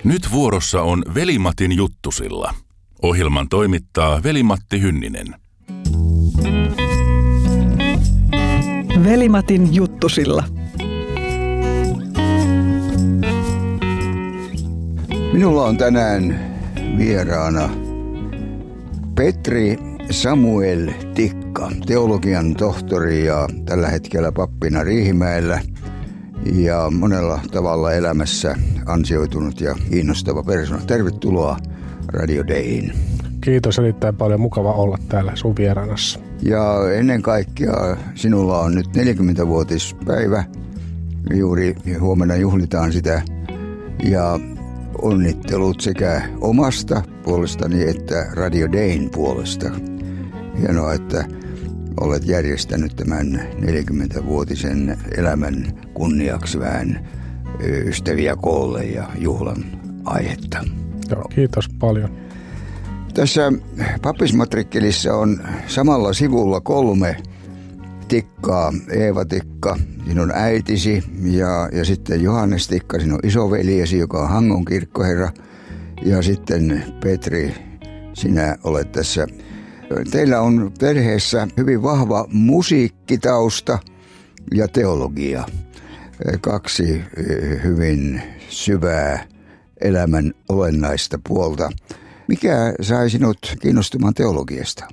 Nyt vuorossa on Veli-Matin juttusilla. Ohjelman toimittaa Veli-Matti Hynninen. Veli-Matin juttusilla. Minulla on tänään vieraana Petri Samuel Tikka, teologian tohtori ja tällä hetkellä pappina Riihimäellä ja monella tavalla elämässä ansioitunut ja kiinnostava persoona. Tervetuloa Radio Dayin. Kiitos, erittäin paljon, mukava olla täällä sun vieraanassa. Ja ennen kaikkea sinulla on nyt 40-vuotispäivä, juuri huomenna juhlitaan sitä, ja onnittelut sekä omasta puolestani että Radio Dayin puolesta. Hienoa, että olet järjestänyt tämän 40-vuotisen elämän kunniaksi vähän ystäviä koolle ja juhlan aihetta. Joo, kiitos paljon. Tässä pappismatrikkelissä on samalla sivulla 3 Tikkaa. Eeva Tikka, sinun äitisi, ja sitten Johannes Tikka, sinun isoveljesi, joka on Hangon kirkkoherra. Ja sitten Petri, sinä olet tässä. Teillä on perheessä hyvin vahva musiikkitausta ja teologia. 2 hyvin syvää elämän olennaista puolta. Mikä sai sinut kiinnostumaan teologiasta?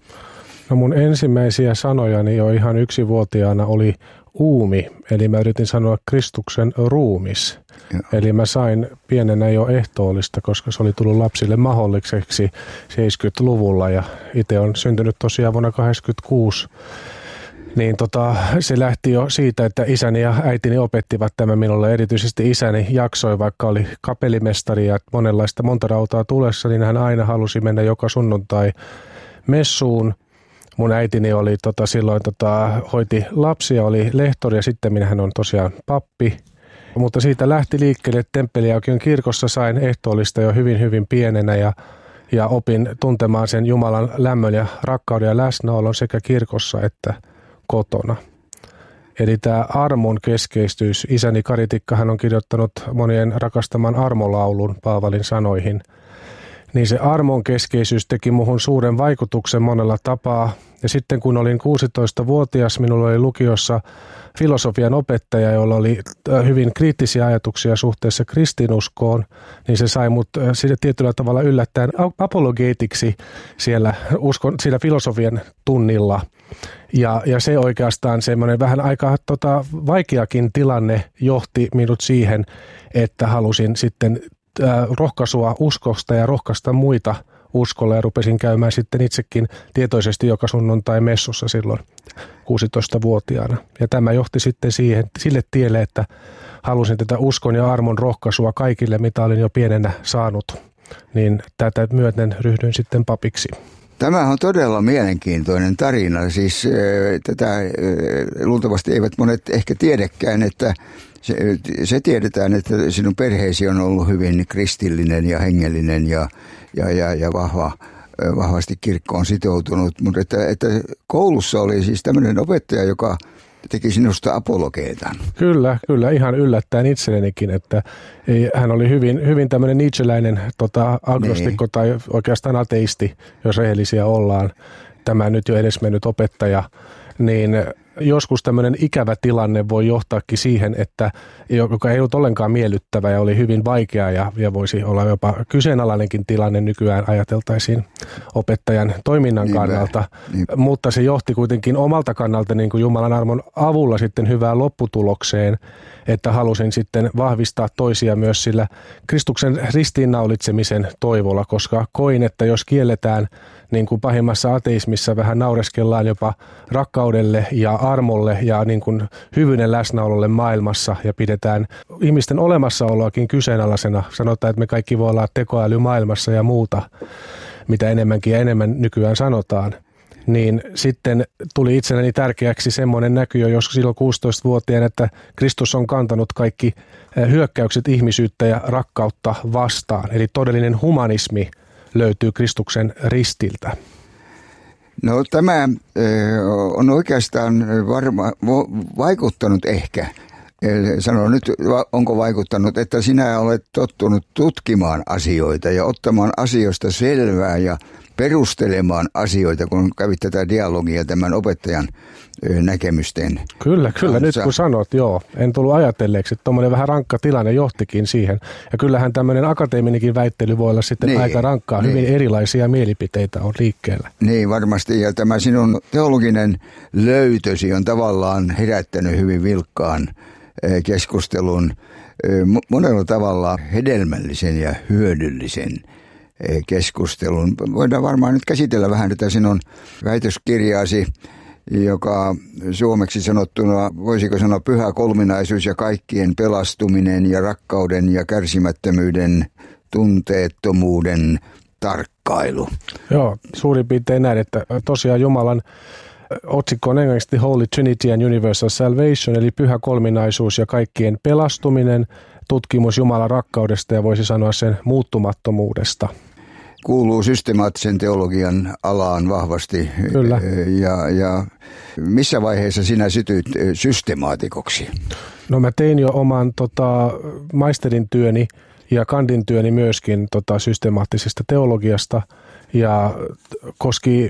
No mun ensimmäisiä sanojani jo ihan 1-vuotiaana oli uumi, eli mä yritin sanoa Kristuksen ruumis. Joo. Eli mä sain pienenä jo ehtoollista, koska se oli tullut lapsille mahdolliseksi 70-luvulla ja itse on syntynyt tosiaan vuonna 1986. Niin se lähti jo siitä, että isäni ja äitini opettivat tämän minulle. Erityisesti isäni jaksoi, vaikka oli kapellimestari ja monta rautaa tulessa, niin hän aina halusi mennä joka sunnuntai messuun. Mun äitini oli silloin hoiti lapsia, oli lehtori ja sitten hän on tosiaan pappi. Mutta siitä lähti liikkeelle Temppeliaukion kirkossa, sain ehtoollista jo hyvin, hyvin pienenä ja opin tuntemaan sen Jumalan lämmön ja rakkauden ja läsnäolon sekä kirkossa että kotona. Eli tämä armon keskeisyys, isäni Kari Tikka, hän on kirjoittanut monien rakastaman armolaulun Paavalin sanoihin, niin se armon keskeisyys teki muhun suuren vaikutuksen monella tapaa. Ja sitten kun olin 16-vuotias, minulla oli lukiossa filosofian opettaja, jolla oli hyvin kriittisiä ajatuksia suhteessa kristinuskoon, niin se sai mut tietyllä tavalla yllättäen apologeetiksi siellä filosofian tunnilla. Ja se oikeastaan semmoinen vähän aika vaikeakin tilanne johti minut siihen, että halusin sitten rohkaisua uskosta ja rohkaista muita uskolla ja rupesin käymään sitten itsekin tietoisesti joka sunnuntai messussa silloin 16-vuotiaana. Ja tämä johti sitten sille tielle, että halusin tätä uskon ja armon rohkaisua kaikille, mitä olin jo pienenä saanut. Niin tätä myöten ryhdyin sitten papiksi. Tämä on todella mielenkiintoinen tarina. Siis tätä luultavasti eivät monet ehkä tiedäkään, että se tiedetään, että sinun perheesi on ollut hyvin kristillinen ja hengellinen ja vahvasti kirkkoon sitoutunut, mutta että koulussa oli siis tämmöinen opettaja, joka teki sinusta apologeetan. Kyllä, ihan yllättäen itsellenikin, että hän oli hyvin tämmöinen nietzscheläinen agnostikko tai oikeastaan ateisti, jos rehellisiä ollaan. Tämä nyt jo edesmennyt opettaja, niin joskus tämmöinen ikävä tilanne voi johtaakin siihen, että joka ei ollut ollenkaan miellyttävä ja oli hyvin vaikea ja voisi olla jopa kyseenalainenkin tilanne nykyään ajateltaisiin opettajan toiminnan kannalta. Mutta se johti kuitenkin omalta kannalta niin kuin Jumalan armon avulla sitten hyvään lopputulokseen, että halusin sitten vahvistaa toisia myös sillä Kristuksen ristiinnaulitsemisen toivolla, koska koin, että jos kielletään niin kuin pahimmassa ateismissa vähän naureskellaan jopa rakkaudelle ja armolle ja niin kuin hyvyyden läsnäololle maailmassa ja pidetään ihmisten olemassaoloakin kyseenalaisena. Sanotaan, että me kaikki voi olla tekoäly maailmassa ja muuta, mitä enemmänkin ja enemmän nykyään sanotaan. Niin sitten tuli itselleni tärkeäksi semmoinen näky jo joskus silloin 16-vuotiaana, että Kristus on kantanut kaikki hyökkäykset ihmisyyttä ja rakkautta vastaan. Eli todellinen humanismi löytyy Kristuksen ristiltä. No tämä on oikeastaan vaikuttanut ehkä Sano nyt, onko vaikuttanut, että sinä olet tottunut tutkimaan asioita ja ottamaan asioista selvää ja perustelemaan asioita, kun kävit tätä dialogia tämän opettajan näkemysten. Kyllä, nyt kun sanot, joo. En tullut ajatelleeksi, että tuommoinen vähän rankka tilanne johtikin siihen. Ja kyllähän tämmöinen akateeminenkin väittely voi olla sitten aika rankkaa. Hyvin erilaisia mielipiteitä on liikkeellä. Niin, varmasti. Ja tämä sinun teologinen löytösi on tavallaan herättänyt hyvin vilkkaan keskustelun, monella tavalla hedelmällisen ja hyödyllisen keskustelun. Voidaan varmaan nyt käsitellä vähän tätä sinun väitöskirjaasi, joka suomeksi sanottuna, voisiko sanoa pyhä kolminaisuus ja kaikkien pelastuminen ja rakkauden ja kärsimättömyyden, tunteettomuuden tarkkailu. Joo, suurin piirtein näin, että tosiaan Jumalan otsikko on englanniksi Holy Trinity and Universal Salvation, eli pyhä kolminaisuus ja kaikkien pelastuminen, tutkimus Jumalan rakkaudesta ja voisi sanoa sen muuttumattomuudesta. Kuuluu systemaattisen teologian alaan vahvasti. Kyllä. Ja missä vaiheessa sinä sytyit systemaatikoksi? No mä tein jo oman maisterin työni ja kandin työni myöskin systemaattisesta teologiasta ja koski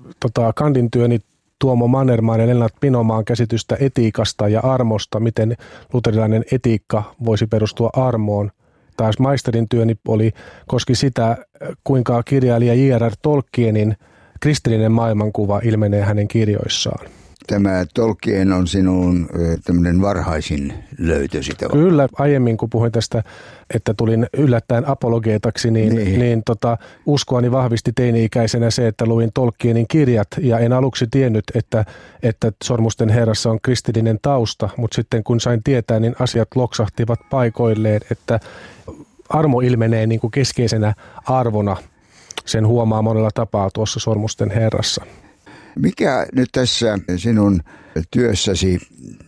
kandin työni Tuomo Mannermaan ja Lennart Pinomaan käsitystä etiikasta ja armosta, miten luterilainen etiikka voisi perustua armoon. Taas maisterin työni koski sitä, kuinka kirjailija J.R.R. Tolkienin kristillinen maailmankuva ilmenee hänen kirjoissaan. Tämä Tolkien on sinun tämmöinen varhaisin löytösi. Kyllä, aiemmin kun puhuin tästä, että tulin yllättäen apologeetaksi, niin uskoani vahvisti teini-ikäisenä se, että luin Tolkienin kirjat ja en aluksi tiennyt, että Sormusten herrassa on kristillinen tausta, mutta sitten kun sain tietää, niin asiat loksahtivat paikoilleen, että armo ilmenee niin kuin keskeisenä arvona. Sen huomaa monella tapaa tuossa Sormusten herrassa. Mikä nyt tässä sinun työssäsi,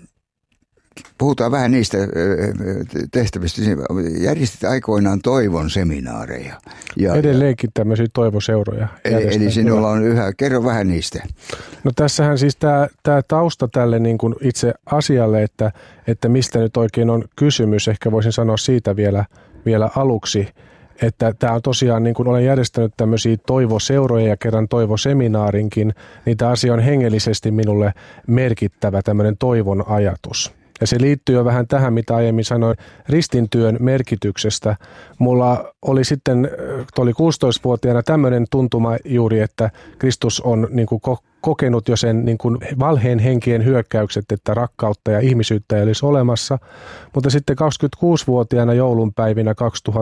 puhutaan vähän niistä tehtävistä, järjestit aikoinaan toivon seminaareja. Edelleenkin tämmöisiä toivoseuroja. Eli sinulla on yhä, kerro vähän niistä. No tässähän siis tämä tausta tälle niin kuin itse asialle, että mistä nyt oikein on kysymys, ehkä voisin sanoa siitä vielä aluksi. Että tämä on tosiaan, niin kuin olen järjestänyt tämmöisiä toivoseuroja ja kerran toivoseminaarinkin, niin tämä asia on hengellisesti minulle merkittävä tämmöinen toivon ajatus. Ja se liittyy jo vähän tähän, mitä aiemmin sanoin ristintyön merkityksestä. Mulla oli sitten, oli 16-vuotiaana tämmöinen tuntuma juuri, että Kristus on niin kuin kokenut jo sen niin kuin valheen henkien hyökkäykset, että rakkautta ja ihmisyyttä ei olisi olemassa. Mutta sitten 26-vuotiaana joulunpäivinä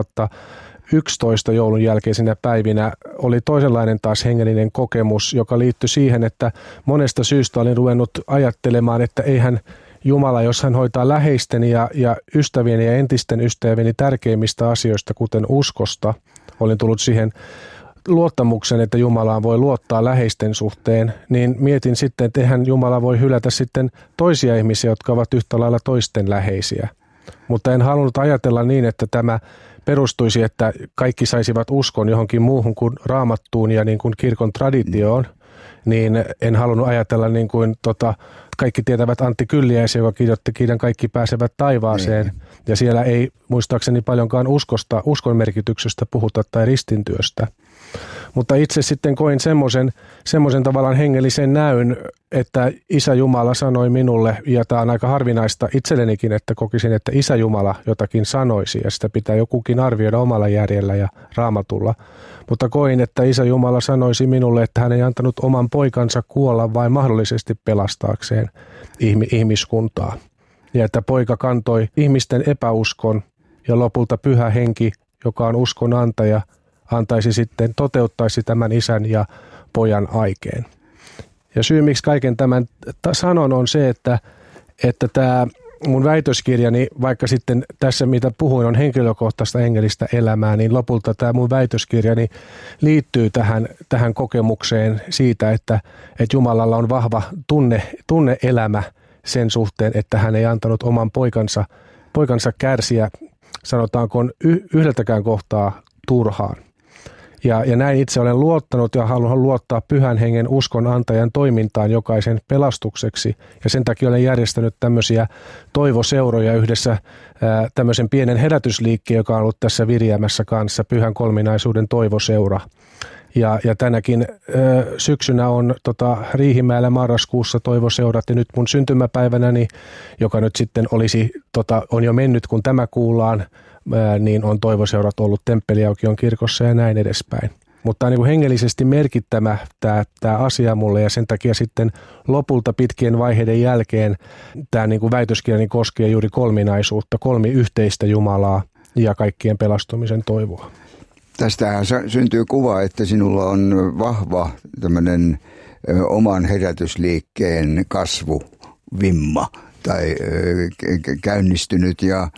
2011 joulun jälkeisinä päivinä oli toisenlainen taas hengellinen kokemus, joka liittyi siihen, että monesta syystä olin ruvennut ajattelemaan, että eihän Jumala, jos hän hoitaa läheisteni ja ystävieni ja entisten ystävieni tärkeimmistä asioista, kuten uskosta, olin tullut siihen luottamuksen, että Jumalaan voi luottaa läheisten suhteen, niin mietin sitten, että eihän Jumala voi hylätä sitten toisia ihmisiä, jotka ovat yhtä lailla toisten läheisiä. Mutta en halunnut ajatella niin, että tämä perustuisi, että kaikki saisivat uskon johonkin muuhun kuin Raamattuun ja niin kuin kirkon traditioon, niin en halunnut ajatella niin kuin kaikki tietävät Antti Kylliäisen, joka kirjoitti kirjan Kaikki pääsevät taivaaseen, ja siellä ei muistaakseni paljonkaan uskon merkityksestä puhuta tai ristintyöstä. Mutta itse sitten koin semmoisen tavallaan hengellisen näyn, että Isä Jumala sanoi minulle, ja tämä on aika harvinaista itsellenikin, että kokisin, että Isä Jumala jotakin sanoisi, ja sitä pitää jokukin arvioida omalla järjellä ja Raamatulla. Mutta koin, että Isä Jumala sanoisi minulle, että hän ei antanut oman poikansa kuolla vain mahdollisesti pelastaakseen ihmiskuntaa. Ja että poika kantoi ihmisten epäuskon, ja lopulta Pyhä Henki, joka on uskon antaja, toteuttaisi tämän isän ja pojan aikeen. Ja syy, miksi kaiken tämän sanon, on se, että tämä mun väitöskirjani, vaikka sitten tässä mitä puhuin on henkilökohtaista hengellistä elämää, niin lopulta tämä mun väitöskirjani liittyy tähän kokemukseen siitä, että Jumalalla on vahva tunne-elämä sen suhteen, että hän ei antanut oman poikansa kärsiä, sanotaanko yhdeltäkään kohtaa turhaan. Ja näin itse olen luottanut ja haluan luottaa Pyhän Hengen uskon antajan toimintaan jokaisen pelastukseksi. Ja sen takia olen järjestänyt tämmöisiä toivoseuroja yhdessä tämmöisen pienen herätysliikkeen, joka on ollut tässä Viriämässä kanssa, Pyhän Kolminaisuuden toivoseura. Ja tänäkin syksynä on Riihimäellä marraskuussa toivoseurat ja nyt mun syntymäpäivänäni, joka nyt sitten on jo mennyt kun tämä kuullaan, niin on toivoseurat ollut Temppeliaukion kirkossa ja näin edespäin. Mutta tämä on niin kuin hengellisesti merkittävä tämä asia mulle ja sen takia sitten lopulta pitkien vaiheiden jälkeen tämä niin kuin väitöskirjani koskee juuri kolminaisuutta, yhteistä Jumalaa ja kaikkien pelastumisen toivoa. Tästähän syntyy kuva, että sinulla on vahva tämmöinen oman herätysliikkeen kasvuvimma tai käynnistynyt ja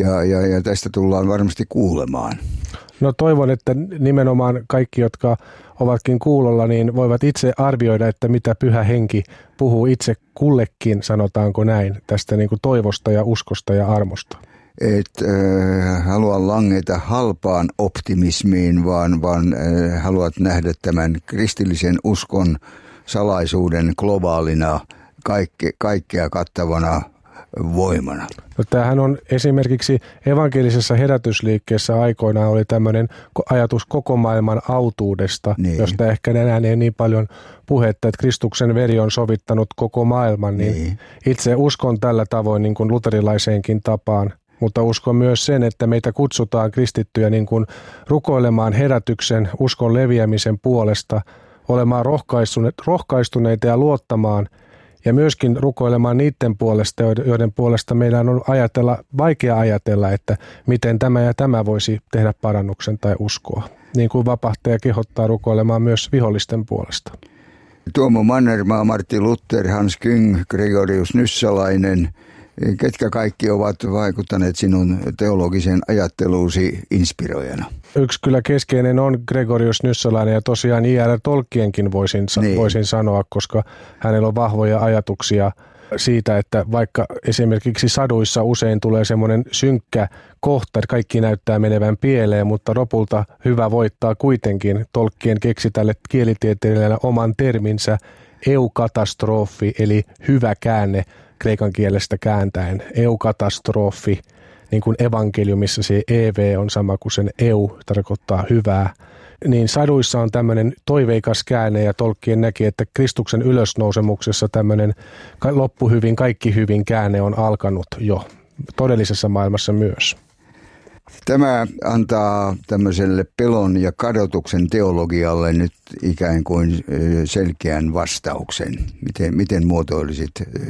tästä tullaan varmasti kuulemaan. No toivon, että nimenomaan kaikki, jotka ovatkin kuulolla, niin voivat itse arvioida, että mitä Pyhä Henki puhuu itse kullekin, sanotaanko näin, tästä niin kuin toivosta ja uskosta ja armosta. Et halua langeta halpaan optimismiin, vaan haluat nähdä tämän kristillisen uskon salaisuuden globaalina, kaikkea kattavana voimana. No, tämähän on esimerkiksi evankelisessa herätysliikkeessä aikoinaan oli tämmöinen ajatus koko maailman autuudesta, niin, josta ehkä enää ei niin paljon puhetta, että Kristuksen veri on sovittanut koko maailman. Niin itse uskon tällä tavoin niin kuin luterilaiseenkin tapaan. Mutta uskon myös sen, että meitä kutsutaan kristittyjä niin kuin rukoilemaan herätyksen, uskon leviämisen puolesta, olemaan rohkaistuneita ja luottamaan ja myöskin rukoilemaan niiden puolesta, joiden puolesta meidän on vaikea ajatella, että miten tämä ja tämä voisi tehdä parannuksen tai uskoa. Niin kuin vapahtaja kehottaa rukoilemaan myös vihollisten puolesta. Tuomo Mannermaa, Martin Luther, Hans Küng, Gregorius Nyssalainen, ketkä kaikki ovat vaikuttaneet sinun teologisen ajatteluusi inspiroijana? Yksi kyllä keskeinen on Gregorius Nyssalainen ja tosiaan J.R. Tolkienkin voisin sanoa, koska hänellä on vahvoja ajatuksia siitä, että vaikka esimerkiksi saduissa usein tulee semmoinen synkkä kohta, että kaikki näyttää menevän pieleen, mutta lopulta hyvä voittaa kuitenkin. Tolkien keksi tälle kielitieteilijällä oman terminsä eukatastrofi, eli hyvä käänne kreikan kielestä kääntäen. Eukatastrofi, niin kuin evankeliumissa se EV on sama kuin sen eu, tarkoittaa hyvää. Niin saduissa on tämmöinen toiveikas käänne ja Tolkien näki, että Kristuksen ylösnousemuksessa tämmöinen loppu hyvin, kaikki hyvin käänne on alkanut jo todellisessa maailmassa myös. Tämä antaa tämmöiselle pelon ja kadotuksen teologialle nyt ikään kuin selkeän vastauksen. Miten muotoilisit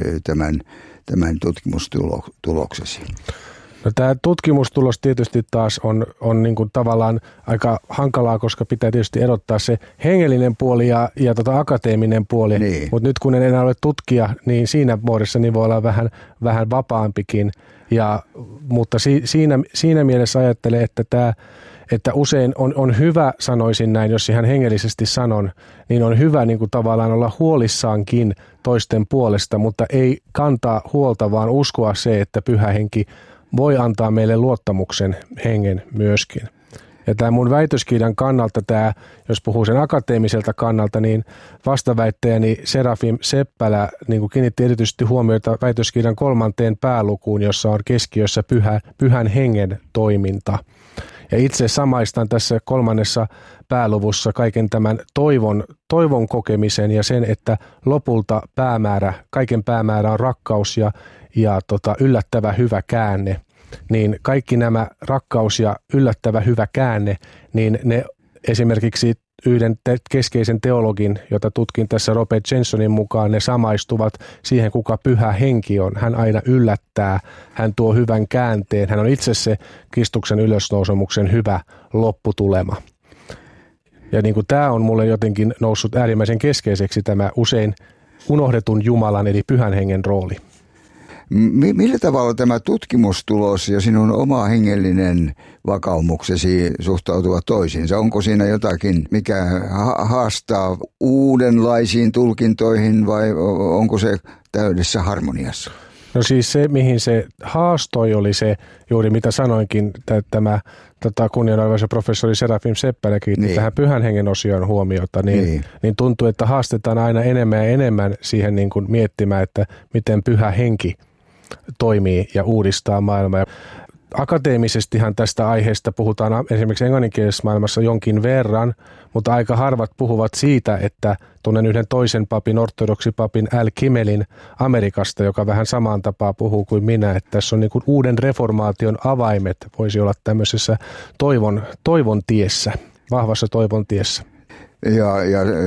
tämän tutkimustuloksesi? No, tämä tutkimustulos tietysti taas on niin kuin tavallaan aika hankalaa, koska pitää tietysti erottaa se hengellinen puoli ja akateeminen puoli. Niin. Mutta nyt kun en enää ole tutkija, niin siinä muodossa niin voi olla vähän vapaampikin. Mutta siinä mielessä ajattelen, että usein on hyvä, sanoisin näin, jos ihan hengellisesti sanon, niin on hyvä niin kuin tavallaan olla huolissaankin toisten puolesta, mutta ei kantaa huolta, vaan uskoa se, että Pyhä Henki voi antaa meille luottamuksen hengen myöskin. Ja tämä mun väitöskirjan kannalta, jos puhuu sen akateemiselta kannalta, niin vastaväittäjäni Serafim Seppälä niin kuin kiinnitti erityisesti huomiota väitöskirjan 3. päälukuun, jossa on keskiössä pyhän hengen toiminta. Ja itse samaistan tässä 3. pääluvussa kaiken tämän toivon kokemisen ja sen, että lopulta kaiken päämäärä on rakkaus ja yllättävä hyvä käänne. Niin kaikki nämä rakkaus ja yllättävä hyvä käänne, niin ne esimerkiksi yhden keskeisen teologin, jota tutkin tässä Robert Jensonin mukaan, ne samaistuvat siihen, kuka Pyhä Henki on. Hän aina yllättää, hän tuo hyvän käänteen, hän on itse se Kristuksen ylösnousemuksen hyvä lopputulema. Ja niin kuin tämä on mulle jotenkin noussut äärimmäisen keskeiseksi tämä usein unohdetun Jumalan eli Pyhän Hengen rooli. Millä tavalla tämä tutkimustulos ja sinun oma hengellinen vakaumuksesi suhtautuvat toisiinsa? Onko siinä jotakin, mikä haastaa uudenlaisiin tulkintoihin vai onko se täydessä harmoniassa? No siis se, mihin se haastoi, oli se juuri mitä sanoinkin, tämä kunnianarvoisa professori Serafim Seppälä kiinnitti tähän pyhän hengen osioon huomiota, niin tuntuu, että haastetaan aina enemmän ja enemmän siihen niin kuin miettimään, että miten pyhä henki toimii ja uudistaa maailmaa. Akateemisestihan tästä aiheesta puhutaan esimerkiksi englanninkielisessä maailmassa jonkin verran, mutta aika harvat puhuvat siitä, että tunnen yhden toisen papin, ortodoksipapin Al Kimelin Amerikasta, joka vähän samaan tapaan puhuu kuin minä, että tässä on niin kuin uuden reformaation avaimet, voisi olla tämmöisessä toivon tiessä, vahvassa toivon tiessä. Ja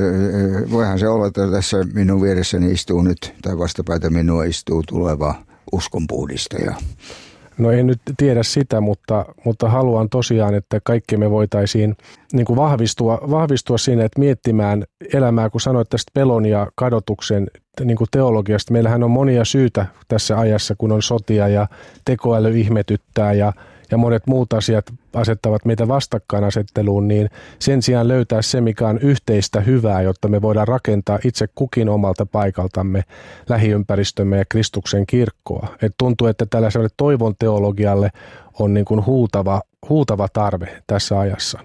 voihan se olla, että tässä minun vieressäni istuu nyt, tai vastapäätä minua istuu tuleva uskonpuhdistaja. No en nyt tiedä sitä, mutta haluan tosiaan, että kaikki me voitaisiin niin kuin vahvistua siinä, että miettimään elämää, kun sanoit tästä pelon ja kadotuksen niin kuin teologiasta. Meillähän on monia syitä tässä ajassa, kun on sotia ja tekoäly ihmetyttää ja monet muut asiat asettavat meitä vastakkainasetteluun, niin sen sijaan löytää se, mikä on yhteistä hyvää, jotta me voidaan rakentaa itse kukin omalta paikaltamme lähiympäristömme ja Kristuksen kirkkoa. Et tuntuu, että tällaiselle toivon teologialle on niin kuin huutava tarve tässä ajassa.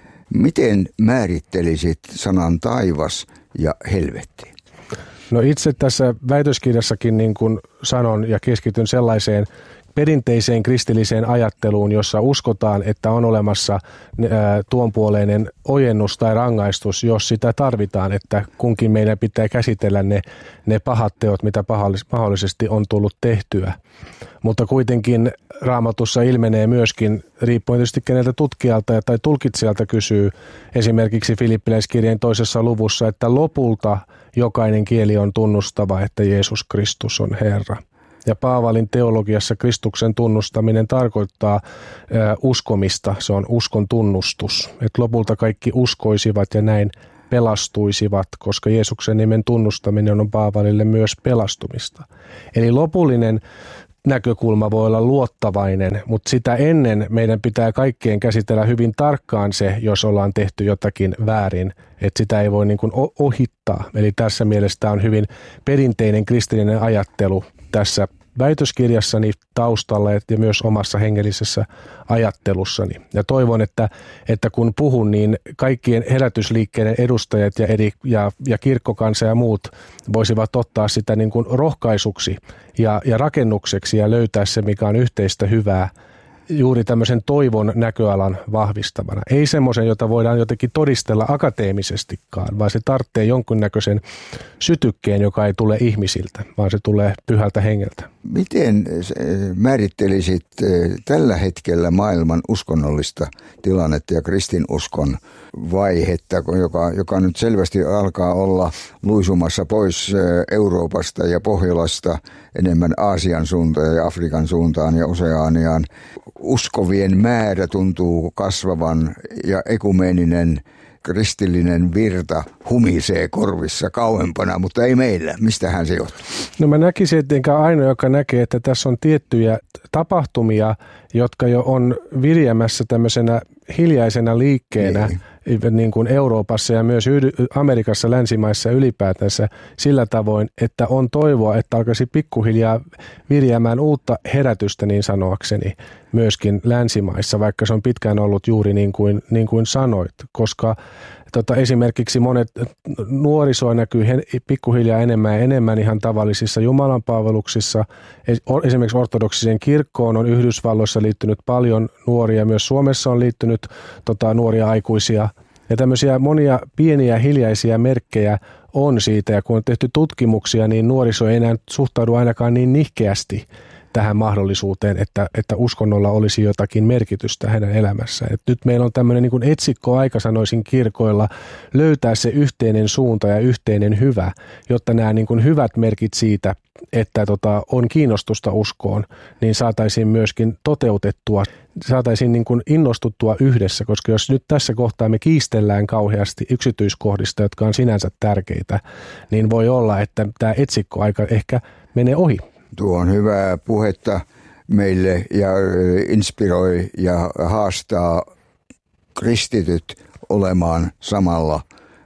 Miten määrittelisit sanan taivas ja helvetti? No itse tässä väitöskirjassakin niin kuin sanon ja keskityn sellaiseen perinteiseen kristilliseen ajatteluun, jossa uskotaan, että on olemassa tuonpuoleinen ojennus tai rangaistus, jos sitä tarvitaan, että kunkin meidän pitää käsitellä ne pahat teot, mitä mahdollisesti on tullut tehtyä. Mutta kuitenkin Raamatussa ilmenee myöskin, riippuen tietysti keneltä tutkijalta tai tulkitsijalta kysyy, esimerkiksi Filippiläiskirjeen 2. luvussa, että lopulta jokainen kieli on tunnustava, että Jeesus Kristus on Herra. Ja Paavalin teologiassa Kristuksen tunnustaminen tarkoittaa uskomista, se on uskon tunnustus. Että lopulta kaikki uskoisivat ja näin pelastuisivat, koska Jeesuksen nimen tunnustaminen on Paavalille myös pelastumista. Eli lopullinen näkökulma voi olla luottavainen, mutta sitä ennen meidän pitää kaikkien käsitellä hyvin tarkkaan se, jos ollaan tehty jotakin väärin, että sitä ei voi niin kuin ohittaa. Eli tässä mielessä on hyvin perinteinen kristillinen ajattelu tässä väitöskirjassani taustalla ja myös omassa hengellisessä ajattelussani. Ja toivon, että kun puhun, niin kaikkien herätysliikkeiden edustajat ja kirkkokansa ja muut voisivat ottaa sitä niin kuin rohkaisuksi ja rakennukseksi ja löytää se, mikä on yhteistä hyvää juuri tämmöisen toivon näköalan vahvistamana. Ei semmoisen, jota voidaan jotenkin todistella akateemisestikaan, vaan se tarvitsee jonkunnäköisen sytykkeen, joka ei tule ihmisiltä, vaan se tulee pyhältä hengeltä. Miten määrittelisit tällä hetkellä maailman uskonnollista tilannetta ja kristinuskon vaihetta, joka nyt selvästi alkaa olla luisumassa pois Euroopasta ja Pohjolasta enemmän Aasian suuntaan ja Afrikan suuntaan ja Oseaniaan? Uskovien määrä tuntuu kasvavan ja ekumeeninen kristillinen virta humisee korvissa kauempana, mutta ei meillä. Mistähän se johtuu? No mä näkisin, että enkä ainoa, joka näkee, että tässä on tiettyjä tapahtumia, jotka jo on viriämässä tämmöisenä hiljaisena liikkeenä niin kuin Euroopassa ja myös Amerikassa, länsimaissa ylipäätänsä sillä tavoin, että on toivoa, että alkaisi pikkuhiljaa viriämään uutta herätystä niin sanoakseni myöskin länsimaissa, vaikka se on pitkään ollut juuri niin kuin sanoit, koska esimerkiksi monet nuorisoa näkyy pikkuhiljaa enemmän ja enemmän ihan tavallisissa jumalanpalveluksissa. Esimerkiksi ortodoksiseen kirkkoon on Yhdysvalloissa liittynyt paljon nuoria, myös Suomessa on liittynyt nuoria aikuisia. Ja tämmöisiä monia pieniä hiljaisia merkkejä on siitä, ja kun on tehty tutkimuksia, niin nuoriso ei enää suhtaudu ainakaan niin nihkeästi tähän mahdollisuuteen, että uskonnolla olisi jotakin merkitystä hänen elämässään. Et nyt meillä on tämmöinen niin kuin etsikkoaika, sanoisin kirkoilla, löytää se yhteinen suunta ja yhteinen hyvä, jotta nämä niin kuin hyvät merkit siitä, että on kiinnostusta uskoon, niin saataisiin myöskin toteutettua, saataisiin niin kuin innostuttua yhdessä, koska jos nyt tässä kohtaa me kiistellään kauheasti yksityiskohdista, jotka on sinänsä tärkeitä, niin voi olla, että tämä etsikkoaika ehkä menee ohi. Tuo on hyvää puhetta meille ja inspiroi ja haastaa kristityt olemaan samalla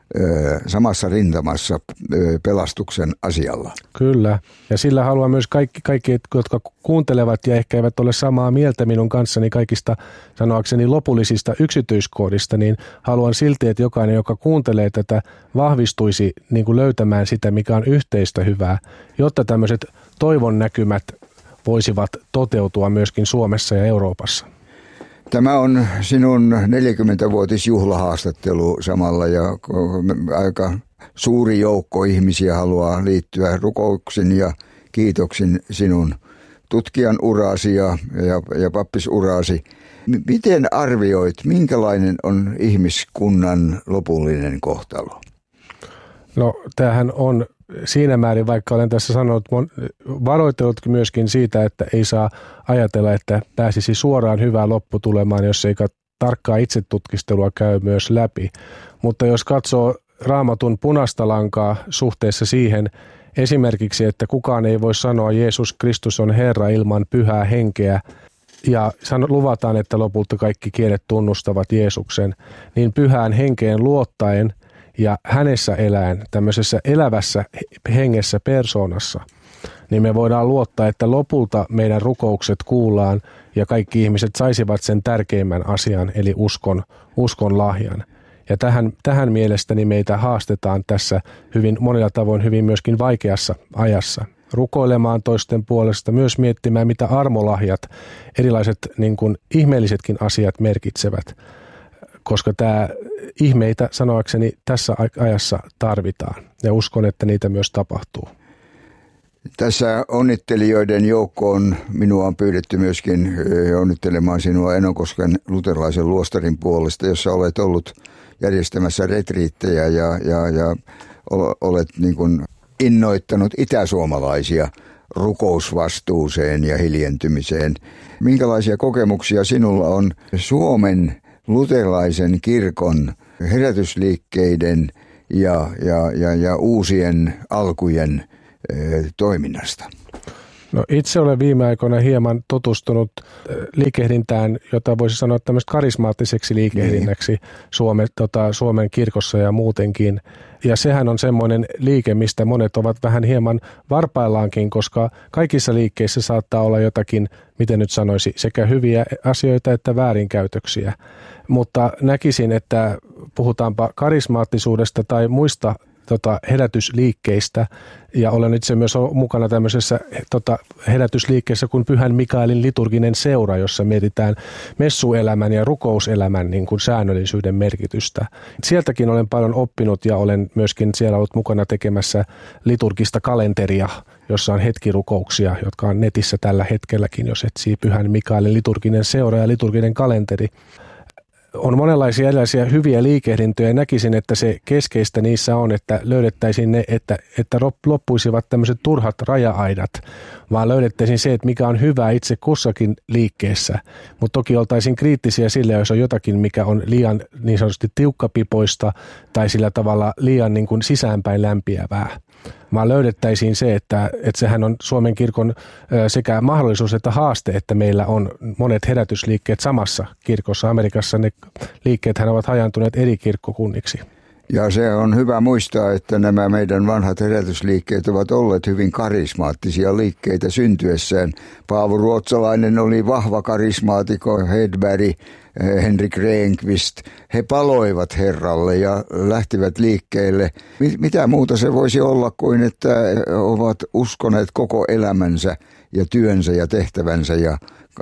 samassa rintamassa pelastuksen asialla. Kyllä, ja sillä haluan myös kaikki, jotka kuuntelevat ja ehkä eivät ole samaa mieltä minun kanssani kaikista sanoakseni lopullisista yksityiskohdista, niin haluan silti, että jokainen, joka kuuntelee tätä, vahvistuisi niin kuin löytämään sitä, mikä on yhteistä hyvää, jotta tämmöiset toivon näkymät voisivat toteutua myöskin Suomessa ja Euroopassa. Tämä on sinun 40-vuotisjuhlahaastattelu samalla ja aika suuri joukko ihmisiä haluaa liittyä rukouksin ja kiitoksin sinun tutkijan urasi ja pappisurasi. Miten arvioit, minkälainen on ihmiskunnan lopullinen kohtalo? No tämähän on siinä määrin, vaikka olen tässä sanonut, varoitellut myöskin siitä, että ei saa ajatella, että pääsisi suoraan hyvään lopputulemaan, jos ei tarkkaa itsetutkistelua käy myös läpi. Mutta jos katsoo Raamatun punaista lankaa suhteessa siihen esimerkiksi, että kukaan ei voi sanoa Jeesus Kristus on Herra ilman pyhää henkeä, ja luvataan, että lopulta kaikki kielet tunnustavat Jeesuksen, niin pyhään henkeen luottaen ja hänessä eläen, tämmöisessä elävässä hengessä persoonassa, niin me voidaan luottaa, että lopulta meidän rukoukset kuullaan ja kaikki ihmiset saisivat sen tärkeimmän asian, eli uskon lahjan. Ja tähän mielestäni meitä haastetaan tässä hyvin monilla tavoin hyvin myöskin vaikeassa ajassa. Rukoilemaan toisten puolesta, myös miettimään, mitä armolahjat, erilaiset niin kuin ihmeellisetkin asiat merkitsevät, koska tämä ihmeitä sanoakseni tässä ajassa tarvitaan ja uskon, että niitä myös tapahtuu. Tässä onnittelijoiden joukkoon minua on pyydetty myöskin onnittelemaan sinua Enokosken luterilaisen luostarin puolesta, jossa olet ollut järjestämässä retriittejä ja olet niin kuin innoittanut itäsuomalaisia rukousvastuuseen ja hiljentymiseen. Minkälaisia kokemuksia sinulla on Suomen luterilaisen kirkon herätysliikkeiden ja uusien alkujen toiminnasta? No itse olen viime aikoina hieman tutustunut liikehdintään, jota voisi sanoa tämmöistä karismaattiseksi liikehdinnäksi Suomen kirkossa ja muutenkin. Ja sehän on semmoinen liike, mistä monet ovat vähän hieman varpaillaankin, koska kaikissa liikkeissä saattaa olla jotakin, miten nyt sanoisi, sekä hyviä asioita että väärinkäytöksiä. Mutta näkisin, että puhutaanpa karismaattisuudesta tai muista herätysliikkeistä, ja olen itse myös mukana tämmöisessä herätysliikkeessä kuin Pyhän Mikaelin liturginen seura, jossa mietitään messuelämän ja rukouselämän niin kuin säännöllisyyden merkitystä. Sieltäkin olen paljon oppinut ja olen myöskin siellä ollut mukana tekemässä liturgista kalenteria, jossa on hetkirukouksia, jotka on netissä tällä hetkelläkin, jos etsii Pyhän Mikaelin liturginen seura ja liturginen kalenteri. On monenlaisia erilaisia hyviä liikehdintöjä ja näkisin, että se keskeistä niissä on, että löydettäisiin ne, että loppuisivat tämmöiset turhat raja-aidat, vaan löydettäisiin se, että mikä on hyvää itse kussakin liikkeessä. Mutta toki oltaisiin kriittisiä sille, jos on jotakin, mikä on liian niin sanotusti tiukkapipoista tai sillä tavalla liian niin kuin sisäänpäin lämpiävää. Vaan löydettäisiin se, että sehän on Suomen kirkon sekä mahdollisuus että haaste, että meillä on monet herätysliikkeet samassa kirkossa. Amerikassa ne liikkeethän ovat hajaantuneet eri kirkkokunniksi. Ja se on hyvä muistaa, että nämä meidän vanhat herätysliikkeet ovat olleet hyvin karismaattisia liikkeitä syntyessään. Paavo Ruotsalainen oli vahva karismaatikko, Hedberg, Henrik Rehnqvist. He paloivat Herralle ja lähtivät liikkeelle. Mitä muuta se voisi olla kuin, että ovat uskoneet koko elämänsä ja työnsä ja tehtävänsä ja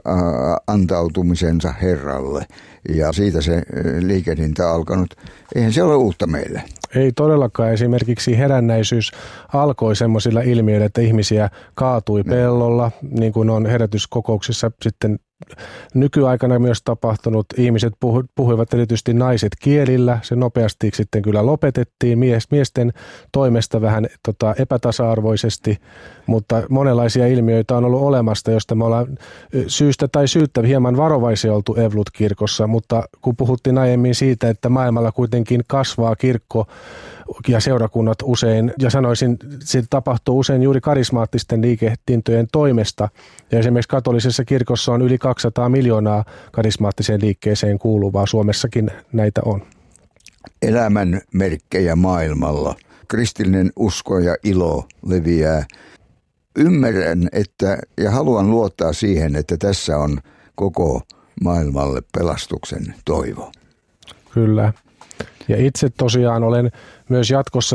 antautumisensa Herralle. Ja siitä se liikehdintä alkanut. Eihän se ole uutta meille. Ei todellakaan. Esimerkiksi herännäisyys alkoi semmoisilla ilmiöillä, että ihmisiä kaatui pellolla, niin kuin on herätyskokouksissa sitten nykyaikana myös tapahtunut. Ihmiset puhuivat erityisesti naiset kielillä. Se nopeasti sitten kyllä lopetettiin miesten toimesta vähän epätasa-arvoisesti, mutta monenlaisia ilmiöitä on ollut olemasta, josta me ollaan syystä tai syyttä hieman varovaisia oltu Evlut-kirkossa, mutta kun puhuttiin aiemmin siitä, että maailmalla kuitenkin kasvaa kirkko ja seurakunnat usein, ja sanoisin, se tapahtuu usein juuri karismaattisten liikehdintöjen toimesta, ja esimerkiksi katolisessa kirkossa on yli 200 miljoonaa karismaattiseen liikkeeseen kuuluvaa, Suomessakin näitä on. elämän merkkejä maailmalla. Kristillinen usko ja ilo leviää. Ymmärrän, ja haluan luottaa siihen, että tässä on koko maailmalle pelastuksen toivo. Kyllä. Ja itse tosiaan olen myös jatkossa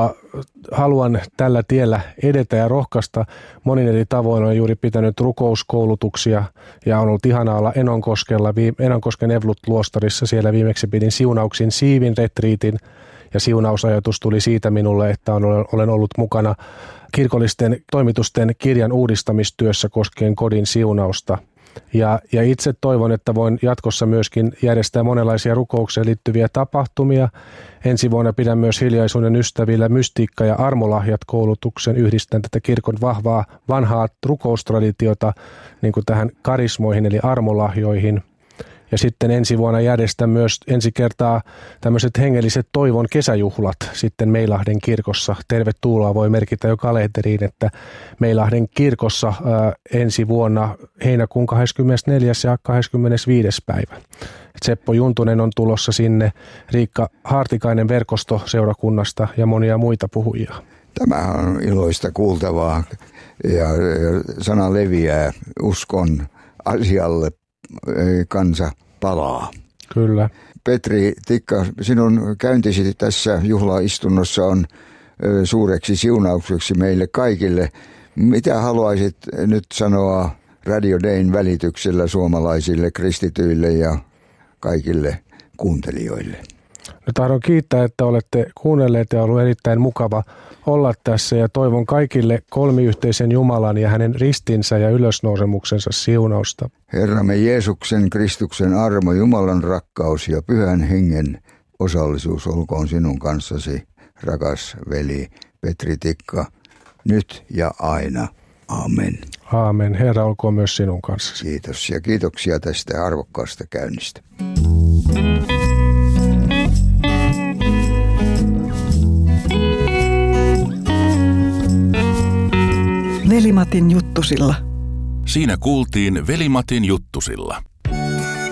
haluan tällä tiellä edetä ja rohkaista. Monin eri tavoin olen juuri pitänyt rukouskoulutuksia ja on ollut ihanaa olla Enonkosken Evlut-luostarissa. Siellä viimeksi pidin siunauksin siivin retriitin ja siunausajatus tuli siitä minulle, että olen ollut mukana kirkollisten toimitusten kirjan uudistamistyössä koskien kodin siunausta. Ja itse toivon, että voin jatkossa myöskin järjestää monenlaisia rukoukseen liittyviä tapahtumia. Ensi vuonna pidän myös Hiljaisuuden ystävillä mystiikka- ja armolahjat koulutuksen. Yhdistän tätä kirkon vahvaa vanhaa rukoustraditiota niin kuin tähän karismoihin eli armolahjoihin. Ja sitten ensi vuonna järjestän myös ensi kertaa tämmöiset hengelliset toivon kesäjuhlat sitten Meilahden kirkossa. Tervetuloa voi merkitä jo kalenteriin, että Meilahden kirkossa ensi vuonna heinäkuun 24. ja 25. päivä. Seppo Juntunen on tulossa sinne, Riikka Haartikainen verkostoseurakunnasta ja monia muita puhujia. Tämä on iloista kuultavaa ja sana leviää uskon asialle. Kansa palaa. Kyllä. Petri Tikka, sinun käyntisi tässä juhlaistunnossa on suureksi siunaukseksi meille kaikille. Mitä haluaisit nyt sanoa Radio Dayn välityksellä suomalaisille kristityille ja kaikille kuuntelijoille? No, tahdon kiittää, että olette kuunnelleet ja ollut erittäin mukava olla tässä ja toivon kaikille kolmiyhteisen Jumalan ja hänen ristinsä ja ylösnousemuksensa siunausta. Herramme Jeesuksen Kristuksen armo, Jumalan rakkaus ja Pyhän Hengen osallisuus olkoon sinun kanssasi, rakas veli Petri Tikka, nyt ja aina. Amen. Aamen. Herra olkoon myös sinun kanssasi. Kiitos ja kiitoksia tästä arvokkaasta käynnistä. Veli-Matin juttusilla. Siinä kuultiin Veli-Matin juttusilla.